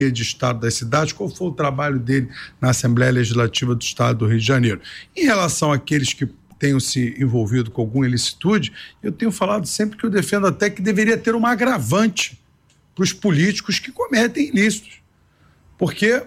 de Estado das cidades, qual foi o trabalho dele na Assembleia Legislativa do Estado do Rio de Janeiro. Em relação àqueles que tenham se envolvido com alguma ilicitude, eu tenho falado sempre que eu defendo até que deveria ter uma agravante para os políticos que cometem ilícitos, porque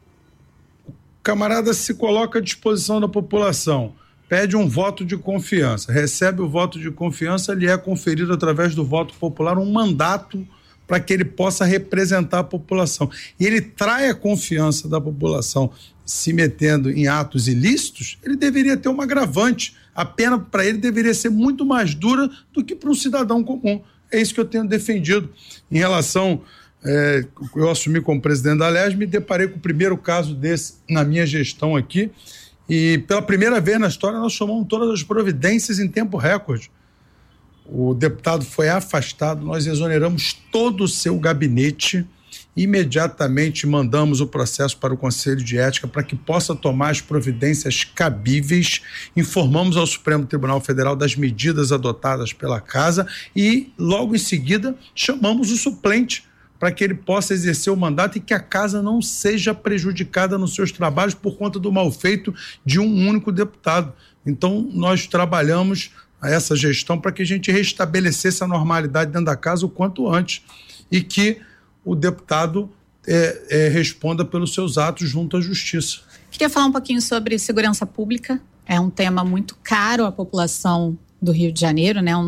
o camarada se coloca à disposição da população, pede um voto de confiança, recebe o voto de confiança, lhe é conferido através do voto popular um mandato para que ele possa representar a população. E ele trai a confiança da população se metendo em atos ilícitos, ele deveria ter uma agravante. A pena para ele deveria ser muito mais dura do que para um cidadão comum. É isso que eu tenho defendido. Em relação, eu assumi como presidente da LERJ, me deparei com o primeiro caso desse na minha gestão aqui, e pela primeira vez na história nós tomamos todas as providências em tempo recorde. O deputado foi afastado, nós exoneramos todo o seu gabinete, imediatamente mandamos o processo para o Conselho de Ética para que possa tomar as providências cabíveis, informamos ao Supremo Tribunal Federal das medidas adotadas pela Casa e, logo em seguida, chamamos o suplente para que ele possa exercer o mandato e que a Casa não seja prejudicada nos seus trabalhos por conta do mal feito de um único deputado. Então, nós trabalhamos a essa gestão para que a gente restabelecesse a normalidade dentro da casa o quanto antes e que o deputado responda pelos seus atos junto à justiça. Queria falar um pouquinho sobre segurança pública. É um tema muito caro à população do Rio de Janeiro, né?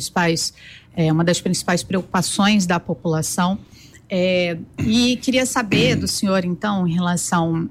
Uma das principais preocupações da população. E queria saber do senhor, então, em relação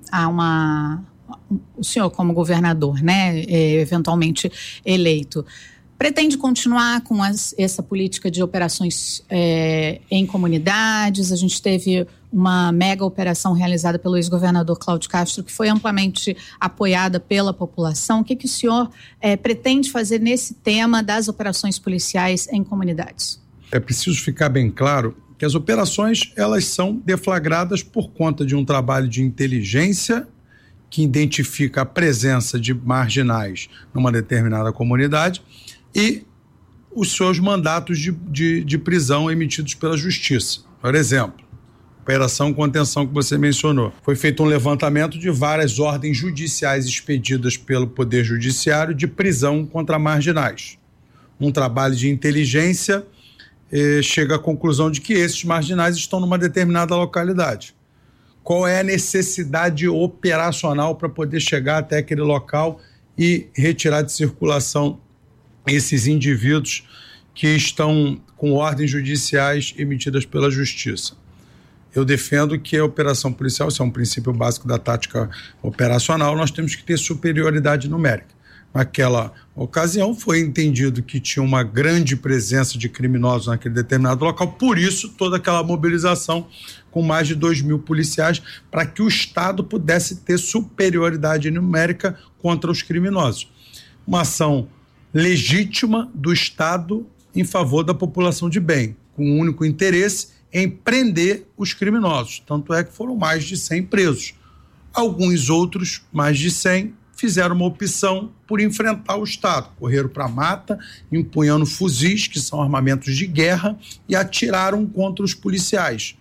a o senhor como governador, né, eventualmente eleito, pretende continuar com essa política de operações em comunidades? A gente teve uma mega operação realizada pelo ex-governador Cláudio Castro, que foi amplamente apoiada pela população. O que o senhor pretende fazer nesse tema das operações policiais em comunidades? É preciso ficar bem claro que as operações, elas são deflagradas por conta de um trabalho de inteligência que identifica a presença de marginais numa determinada comunidade e os seus mandatos de prisão emitidos pela Justiça. Por exemplo, operação contenção que você mencionou. Foi feito um levantamento de várias ordens judiciais expedidas pelo Poder Judiciário de prisão contra marginais. Um trabalho de inteligência chega à conclusão de que esses marginais estão numa determinada localidade. Qual é a necessidade operacional para poder chegar até aquele local e retirar de circulação esses indivíduos que estão com ordens judiciais emitidas pela Justiça? Eu defendo que a operação policial, isso é um princípio básico da tática operacional, nós temos que ter superioridade numérica. Naquela ocasião foi entendido que tinha uma grande presença de criminosos naquele determinado local, por isso toda aquela mobilização com mais de 2.000 policiais para que o Estado pudesse ter superioridade numérica contra os criminosos. Uma ação legítima do Estado em favor da população de bem, com o único interesse em prender os criminosos. Tanto é que foram mais de 100 presos. Alguns outros, mais de 100, fizeram uma opção por enfrentar o Estado. Correram para a mata, empunhando fuzis, que são armamentos de guerra, e atiraram contra os policiais.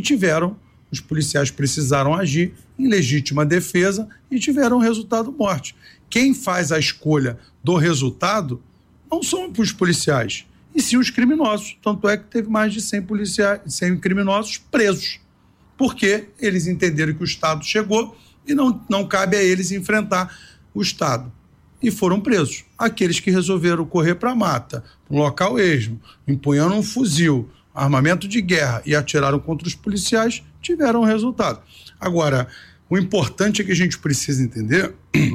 Os policiais precisaram agir em legítima defesa e tiveram resultado morte. Quem faz a escolha do resultado não são os policiais, e sim os criminosos. Tanto é que teve mais de 100 criminosos presos, porque eles entenderam que o Estado chegou e não cabe a eles enfrentar o Estado. E foram presos. Aqueles que resolveram correr para a mata, um local esmo, empunhando um fuzil, armamento de guerra e atiraram contra os policiais, tiveram resultado. Agora, o importante é que a gente precisa entender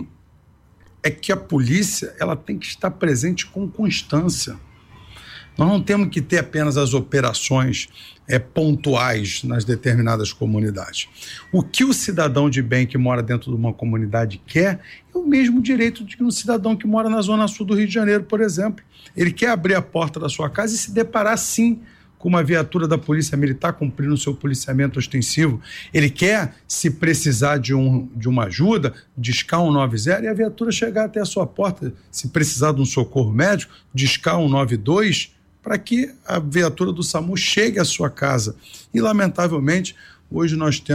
é que a polícia ela tem que estar presente com constância. Nós não temos que ter apenas as operações pontuais nas determinadas comunidades. O que o cidadão de bem que mora dentro de uma comunidade quer é o mesmo direito de um cidadão que mora na Zona Sul do Rio de Janeiro, por exemplo. Ele quer abrir a porta da sua casa e se deparar, sim, com uma viatura da Polícia Militar cumprindo o seu policiamento ostensivo. Ele quer, se precisar de uma ajuda, discar 190 e a viatura chegar até a sua porta. Se precisar de um socorro médico, discar 192 para que a viatura do SAMU chegue à sua casa. E, lamentavelmente, Hoje nós temos